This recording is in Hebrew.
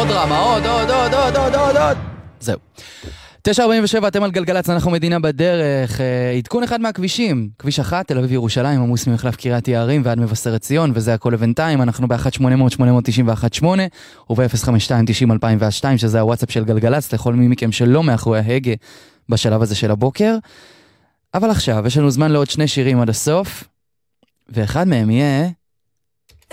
עוד דרמה, עוד. זהו. 9:47, אתם על גלגלץ, אנחנו מדינה בדרך. עדכון אחד מהכבישים, כביש 1, תל אביב ירושלים, עמוס ממחלף קריית יערים ועד מבשרת ציון, וזה הכל לבינתיים. אנחנו ב-1-800-891-8 וב-052-90-2002, שזה הוואטסאפ של גלגלץ, לכל מי מכם שלא מאחורי ההגה בשלב הזה של הבוקר. אבל עכשיו, יש לנו זמן לעוד 2 שירים עד הסוף, ואחד מהם יהיה